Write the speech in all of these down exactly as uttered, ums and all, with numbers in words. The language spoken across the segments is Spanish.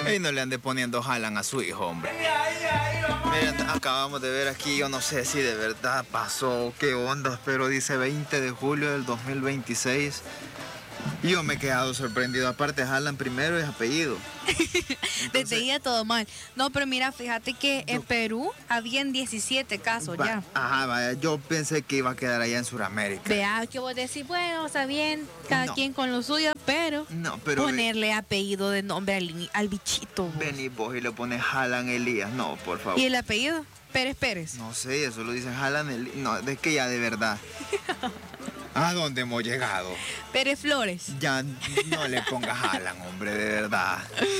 Y no le ande poniendo Haaland a su hijo, hombre. Miren, acabamos de ver aquí, yo no sé si de verdad pasó, qué onda, pero dice veinte de julio del dos mil veintiséis. Y yo me he quedado sorprendido. Aparte, Haaland primero es apellido. Te tenía todo mal. No, pero mira, fíjate que en yo, Perú habían diecisiete casos va, ya. Ajá, vaya, yo pensé que iba a quedar allá en Sudamérica. Vea, que vos decís, bueno, está bien, cada no. quien con lo suyo, pero, no, pero ponerle apellido de nombre al, al bichito. Vos. Vení vos y le pones Haaland Elías. No, por favor. ¿Y el apellido? Pérez Pérez. No sé, eso lo dice Haaland Elías. No, es que ya de verdad. ¿A dónde hemos llegado? Pérez Flores. Ya no le pongas Haaland, hombre, de verdad.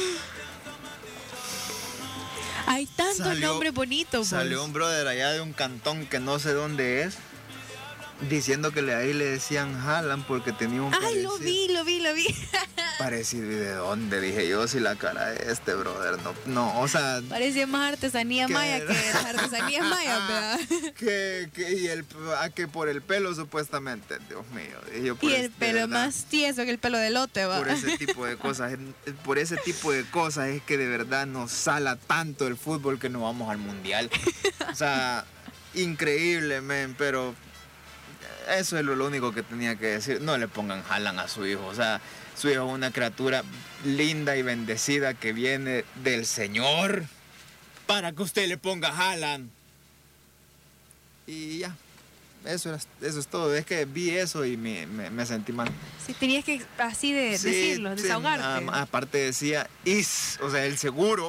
Hay tantos Salió- nombres bonitos. Salió pues. un brother allá de un cantón que no sé dónde es, diciendo que le- ahí le decían Haaland porque tenía un Ay, lo vi, lo vi, lo vi. parecido. ¿Y de dónde? Dije yo, si la cara de este brother, no, no, o sea... Parecía más artesanía ¿Qué? maya que las artesanías mayas, ¿verdad? que, que, y el, a que por el pelo supuestamente, Dios mío. Y, yo, por Y el es- de pelo verdad, más tieso que el pelo de lote, va. por ese tipo de cosas, es- por ese tipo de cosas es que de verdad nos sala tanto el fútbol que no vamos al mundial. O sea, increíble, men, pero eso es lo, lo único que tenía que decir. No le pongan Haaland a su hijo, o sea, su hijo es una criatura linda y bendecida que viene del Señor para que usted le ponga Haaland. Y ya, eso, era- eso es todo. Es que vi eso y me, me, me sentí mal. Sí, tenías que así de Sí, decirlo, sí, desahogarte. a- aparte decía is, o sea, el seguro.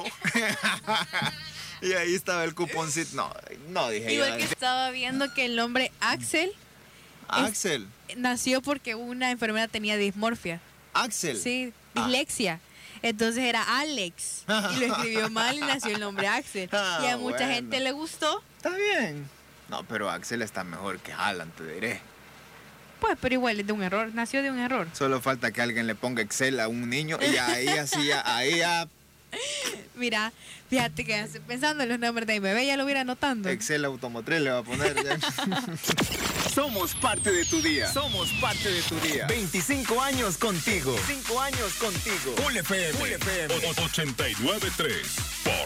Y ahí estaba el cuponcito. No, no dije yo. Igual que estaba viendo que el nombre Axel Axel, nació porque una enfermedad tenía dismorfia. Axel. Sí, Ah. dislexia. Entonces era Alex. Y lo escribió mal y nació el nombre Axel. Ah, Y a mucha bueno. gente le gustó. Está bien. No, pero Axel está mejor que Haaland, te diré. Pues, pero igual es de un error. Nació de un error. Solo falta que alguien le ponga Excel a un niño y ahí así, ahí ya Mira, fíjate que hace- pensando en los nombres de mi bebé, ya lo hubiera anotando. Excel automotriz le va a poner. Ya. Somos parte de tu día. Somos parte de tu día. veinticinco años contigo. veinticinco años contigo. Cool F M, Cool F M. ochenta y nueve punto tres. Por